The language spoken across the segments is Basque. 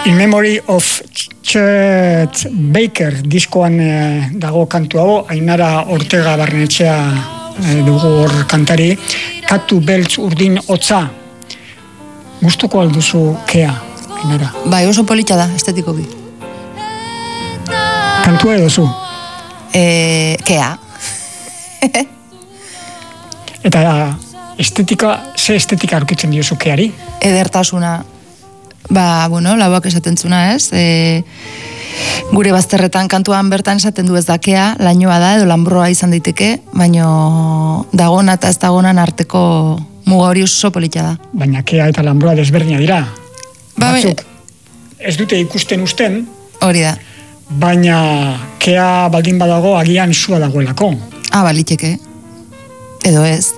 In Memory of Chet Baker diskoan dago kantu hau, Ainara Ortega Barnetxea dugu hor kantari, Katu beltz urdin hotza. Gustuko alduzu Kea, Ainara? Bai, oso polita da, estetikoki. Kantua edo zu? Kea. Eta ze estetika aurkitzen diozu Keari? Edertasuna, lauak esaten zuna, ez? Gure bazterretan kantuan bertan esaten du ez da Kea, lainoa da edo lanbroa izan daiteke, baino dagona eta ez dagonan arteko muga hori oso polita da. Baina Kea eta lanbroa desberdina dira. Batzuk ez dute ikusten usten. Hori da. Baina Kea baldin badago agian sua dagoelako. Baliteke. Edo ez.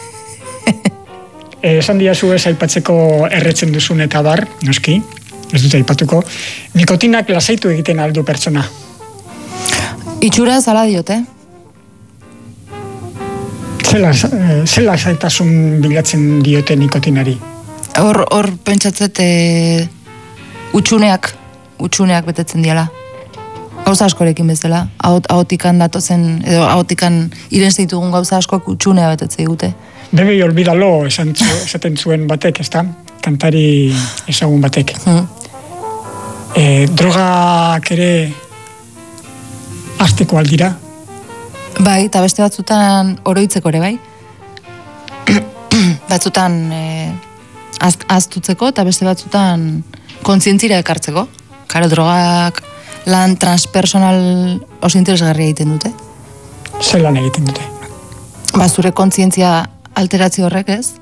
Esan diazu ez aipatzeko erretzen duzun eta bar, noski, ez dut aipatuko. Nikotinak lasaitu egiten aldu pertsona. Itxura zala diote. Zela zaitasun bilatzen diote nikotinari? Hor pentsatzet utxuneak betetzen diala. Gauza askorekin bezala. Ahotikan datozen, edo ahotikan iren zeitugun gauza askoak utxunea betetzen digute. Bebe olbidalo esaten zuen batek, ezta? Kantari ezagun batek. Drogak ere hasteko aldira? Bai, eta beste batzutan oroitzeko ere, bai. Batzutan aztutzeko eta beste batzutan kontzientzira ekartzeko. Karo, drogak lan transpersonal oso interesgarria egiten dute. Zer lan egiten dute? Zure kontzientzia alteratzi horrek, ez?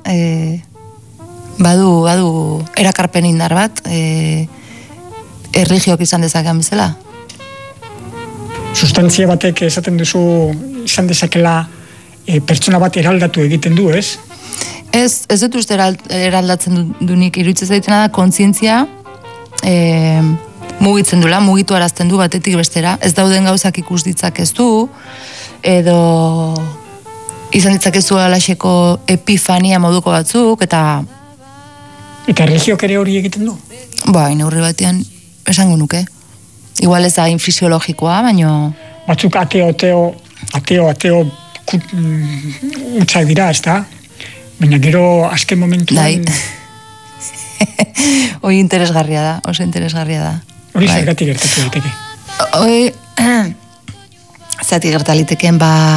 Badu erakarpen indar bat, erligiok izan dezakean bezala. Sustantzia batek esaten duzu izan dezakela pertsona bat eraldatu egiten du, ez? Ez dut uste eraldatzen dunik iruditzen zaitena da kontzientzia mugitzen dula, mugitu arazten du batetik bestera. Ez dauden gauzak ikus ditzakezu, edo izan ditzakezu alaxeko epifania moduko batzuk, eta... Eta erligiok ere hori egiten du? Bai, neurri batean esango nuke. Igual ez da infisiologikoa, baino... Batzuk ateo utxak dira, ez da? Baina gero azken momentuan... Hoi interesgarria da, oso interesgarria da. Hori zergatik gertatu daiteke? Zergatik gertaliteken,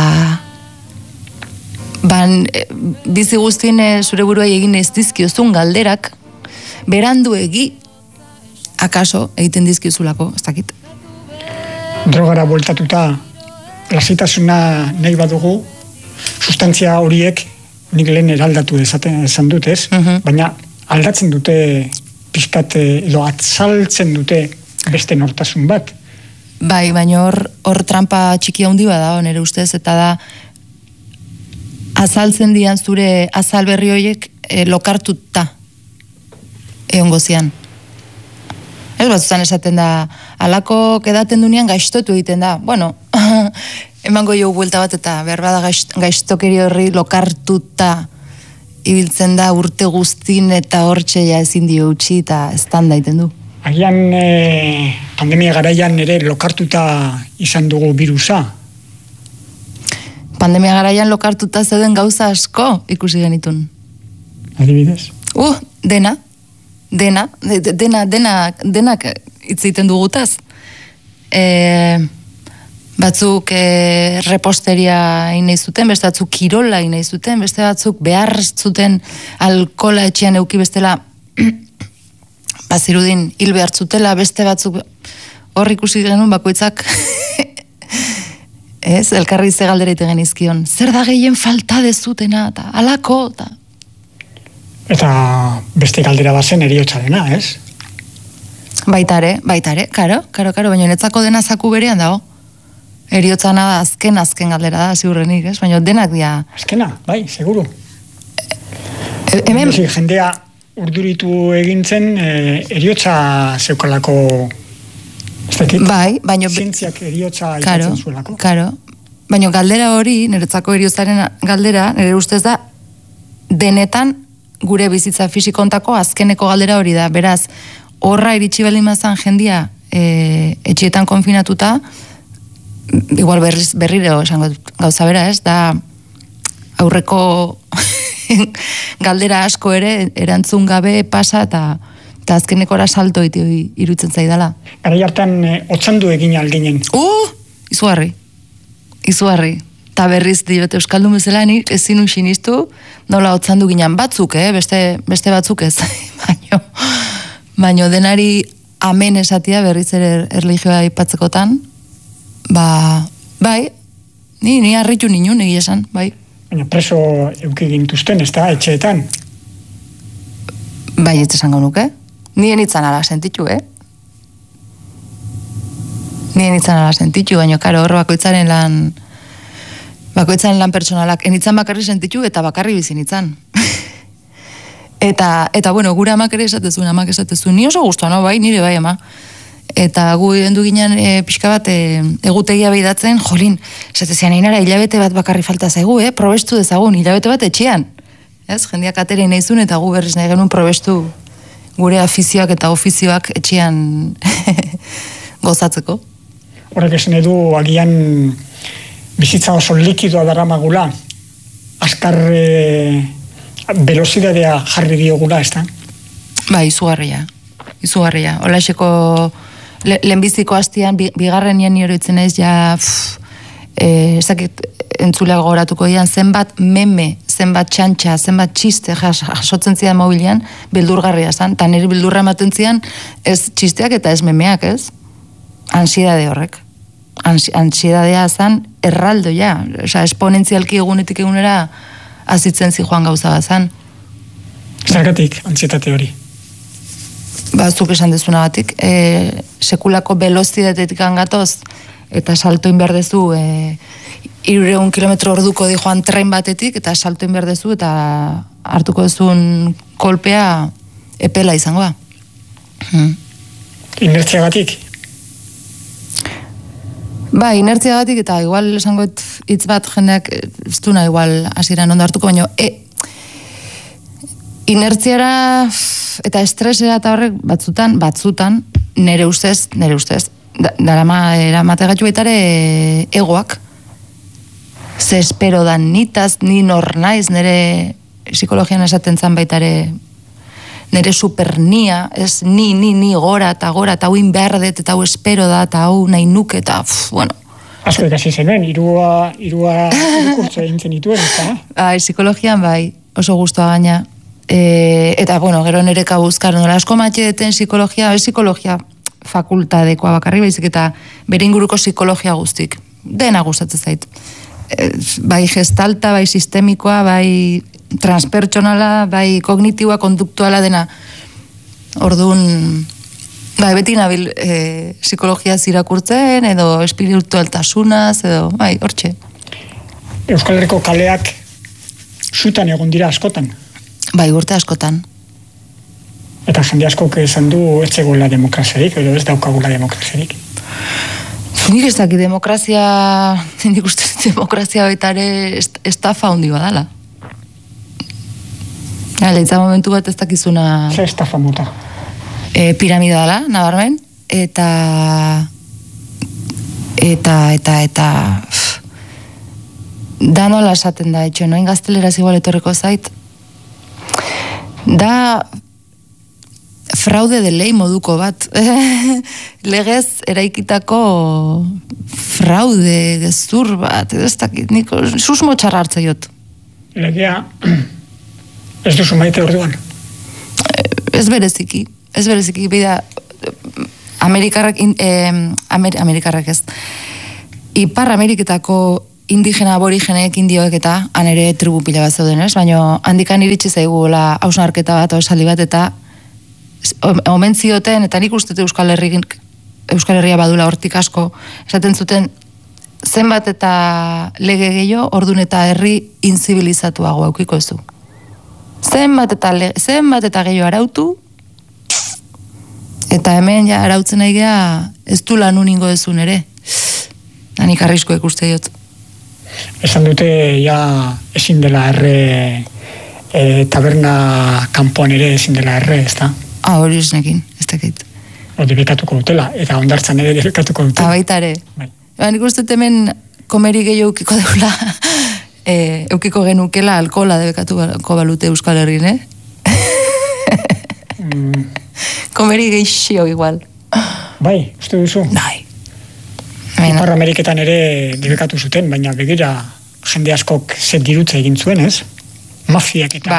bizi guztien zure buruai egin ez dizkiozun galderak, berandu akaso egiten dizkiozulako, ez dakit. Drogara bueltatuta, lasaitasuna nahi badugu, sustantzia horiek nik lehen eraldatu esan dut, ez? Baina aldatzen dute pixkat, edo atzaltzen dute beste nortasun bat. Bai, baina hor trampa txiki handi bada, nire ustez, eta da azaltzen dian zure azal berri horiek lokartuta egon gozian. Ez batzutan esaten da, alako kedaten dunean gaiztotu egiten da. Bueno, emango jo buelta bat eta behar bada gaiztokeri horri lokartuta ibiltzen da urte guztin eta hortxe ja ezin dio utzi eta eztanda egiten du. Agian pandemia garaian ere lokartuta izan dugu virusa. Pandemia garaian lokartuta zeuden gauza asko ikusi genitun. Adibidez? Denak hitz egiten dugutaz. Batzuk reposteria inai zuten, beste batzuk kirola inai zuten, beste batzuk behar zuten alkola etxean euki bestela bazirudin hil behar zutela, beste batzuk hor ikusi genuen bakoitzak ez, elkarri ze galdera ite genizkion. Zer da gehien falta dezutena, eta alako, eta beste galdera bazen heriotzarena, ez? Baitare, karo, baina netzako dena zaku berean dago. Heriotzana da azken galdera da, ziurrenik, ez? Baina denak dia... Azkena, bai, seguru. Hemen... Jendea urduritu egintzen, heriotza zeukalako... Bai, baina... Zientziak heriotza izatzen zuelako. Karo, baina galdera hori, niretzako heriotzaren galdera, nire ustez da, denetan gure bizitza fisikontako azkeneko galdera hori da. Beraz, horra iritsi baldin mazan jendia etxietan konfinatuta, igual berriro esango gauza bera, ez? Da aurreko galdera asko ere erantzun gabe pasa eta azkenekora salto irutzen zaidala. Garai hartan otzandu egin alginen. Izugarri. Ta berriz diote euskaldun bezala ni ezin sinistu nola otzandu ginen batzuk, beste batzuk ez. Baino denari amen esatia berriz ere erlijioa aipatzekotan, bai, ni harritu ninun egia esan, bai. Baina preso euki gintuzten, ez da, etxeetan? Bai, ez esango nuke. Nien itzan ala sentitu, Nien itzan ala sentitu, baina karo hor bakoitzaren lan pertsonalak. Enitzan bakarri sentitu eta bakarri bizin itzan. Eta bueno, gure amak ere esatezun, ni oso guztua, no, bai, nire bai ama. Eta gu endu ginen pixka bat egutegia behidatzen, jolin, esatezian einara hilabete bat bakarri falta zaigu, probestu dezagun, hilabete bat etxean. Ez, jendeak aterei nahizun eta gu berriz nahi genuen probestu gure afizioak eta ofizioak etxean gozatzeko. Horrek esan edu, agian bizitza oso likidoa daramagula, azkar velozidadea jarri diogula, ez da? Ba, izugarria. Olaxeko lehenbiziko hastian, bigarren nien oroitzen ez, ezakit entzulea gogoratuko dian, zenbat meme, zenbat txantxa, zenbat txiste jasotzen zidan mobilian, beldurgarria zan, eta niri beldurra ematen zidan, ez txisteak eta ez memeak, ez? Ansiedade horrek. Ansiedadea zan erraldoia, esponentzialki egunetik egunera azitzen zi joan gauza bat zan. Zergatik antsietate hori? Zuk esan dezuna batik, sekulako velozidadetik gatoz, eta saltoin behar dezu, 300 kilometro orduko di joan tren batetik, eta saltoin behar dezu, eta hartuko dezun kolpea epela izangoa. Inertziagatik? Ba, inertziagatik, eta igual esango hitz bat jendeak ez duna igual hasieran ondo hartuko, baina inertziara eta estresera eta horrek batzutan, nere ustez, eramate gaitu baitare egoak. Ze espero da nitaz, ni nor naiz, nere psikologian esaten zan baitare nere supernia, ez ni gora eta hauin behar dut, eta hau espero da, eta hau nahi nuke, eta bueno. Asko ikasi zenuen, irua kurtzo egin zenituen, ez da? Psikologian bai, oso guztua gaina. Eta, bueno, gero nire kabuzkar, nola asko matxedeten psikologia fakultadekoa bakarri, baizik eta bere inguruko psikologia guztik. Dena gustatzen zait. Bai gestalta, bai sistemikoa, bai transpertsonala, bai kognitiboa, konduktuala dena. Orduan, bai, beti nabil psikologia zirakurtzen, edo espiritualtasunaz, edo, bai, hortxe. Euskal Herriko kaleak zutan egon dira askotan? Bai, urte askotan. Eta jende askok esan du ez zegoela demokraziarik, edo ez daukagula demokraziarik. Nik ez dakit nik uste demokrazia baitare estafa handi badala. Leitza momentu bat ez dakizuna... Zer estafa mota? Piramida dala, nabarmen, eta da nola esaten da, etxo, noin gazteleraz igual etorreko zait, da fraude de ley moduko bat. Legez eraikitako fraude, gezur bat, ez dakit, niko susmo txarra hartza jot. Legea ez duzu maite orduan? Ez bereziki, bida Amerikarrak ez. Ipar Ameriketako indigena aborigeneek indioek eta han ere tribu pila bat zeuden, ez? Baina handikan iritsi zaigula hausnarketa bat, esaldi bat, eta omen zioten, eta nik uste Euskal Herria badula hortik asko, esaten zuten zenbat eta lege gehiago, ordun eta herri inzibilizatuago aukiko zu. Zenbat eta gehiago arautu, eta hemen ja arautzen nahi geha ez du lan uningo dezun ere. Hanik arrisko ikuste jot. Esan dute ja ezin dela erre taberna kanpoan ere ezin dela erre, ez da? Hori esnekin, ez dakit. Debekatuko dutela, eta ondartzan ere debekatuko dutela. Baita ere. Nik uste hemen komeri gehiago eukiko deula, eukiko genukela alkohola debekatuko balute Euskal Herrin, Komeri geixio igual. Bai, uste duzu? Bai. Ipar Ameriketan ere debekatu zuten, baina begira jende askok zet dirutza egin zuen, ez? Mafiak eta...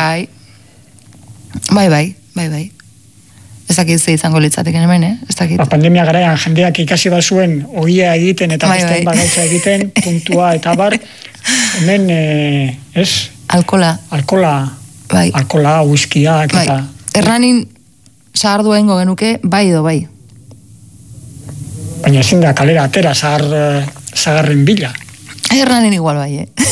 Bai. Ez dakit ze izango litzateken hemen, ez dakit. Pandemia garaian jendeak ikasi bazuen ogia egiten eta beste gauza egiten, puntua eta bar, hemen, ez? Alkola, whiskyak eta... Erranin sagardu egingo genuke, bai edo bai. Baina ezin da kalera atera sagarren bila. Erranin igual bai,